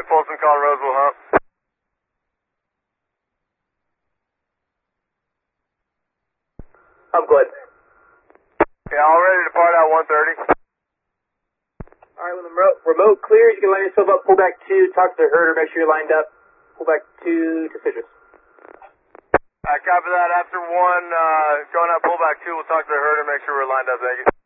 Folsom calling Roseville Hump. I'm good. Yeah, all ready to depart out 1:30. Alright, when the remote clears, you can line yourself up, pull back 2, talk to the herder, make sure you're lined up. Pull back 2 to Citrus. Copy that. After 1, going out pullback 2, we'll talk to the herder, make sure we're lined up. Thank you.